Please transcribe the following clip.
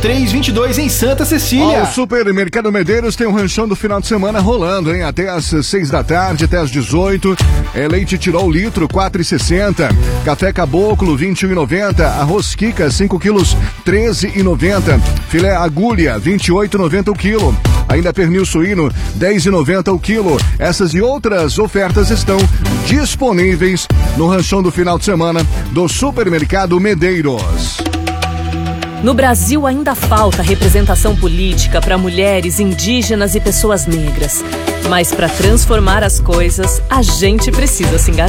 2322 em Santa Cecília. O Supermercado Medeiros tem um ranchão do final de semana rolando, hein? Até às 6 da tarde, até às 18. Leite Tirol litro, 4,60. Café Caboclo, 21,90. Arroz Kika, 5 quilos, 13,90. Filé agulha, 28,90 o quilo. Ainda pernil suíno, 10,90 o quilo. Essas e outras ofertas estão disponíveis no ranchão do final de semana do Supermercado Medeiros. No Brasil ainda falta representação política para mulheres, indígenas e pessoas negras. Mas para transformar as coisas, a gente precisa se engajar.